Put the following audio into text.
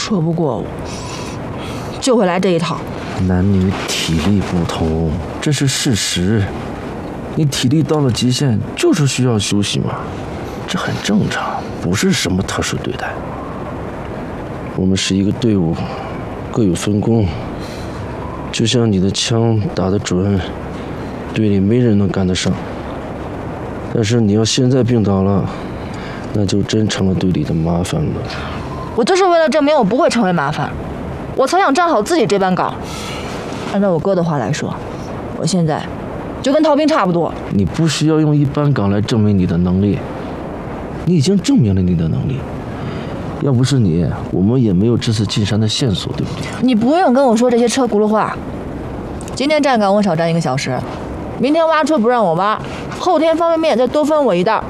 说不过我，就会来这一套。 男女体力不同，这是事实。你体力到了极限，就是需要休息嘛，这很正常，不是什么特殊对待。我们是一个队伍，各有分工。就像你的枪打得准，队里没人能赶得上。但是你要现在病倒了，那就真成了队里的麻烦了。 我就是为了证明我不会成为麻烦，我才想站好自己这班岗。按照我哥的话来说，我现在就跟逃兵差不多。 你不需要用一班岗来证明你的能力，你已经证明了你的能力。要不是你，我们也没有这次进山的线索，对不对？ 你不用跟我说这些车轱辘话。今天站岗我少站1个小时，明天挖车不让我挖，后天方便面再多分我1袋。